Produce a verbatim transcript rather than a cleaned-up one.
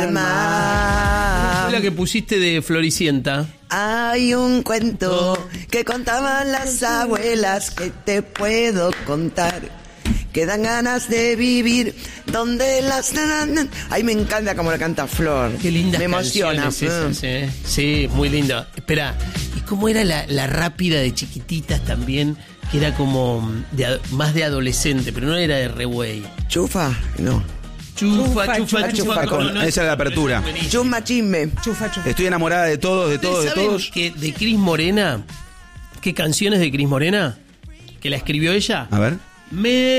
alma. La que pusiste de Floricienta. Hay un cuento que contaban las abuelas que te puedo contar, que dan ganas de vivir donde las... Ay, me encanta cómo la canta Flor. Qué linda. Me emociona. Esas, ¿eh? Sí, muy linda. Espera, ¿y cómo era la, la rápida de Chiquititas también? Que era como de, más de adolescente, pero no era de Rewey. Chufa, no. Chufa, chufa, chufa, chufa, con, con- esa es la apertura. Chumba chisme. Chufa, chufa. Estoy enamorada de todos, de todos, de ¿Saben todos. que de Cris Morena? ¿Qué canciones de Cris Morena? Que la escribió ella. A ver. Me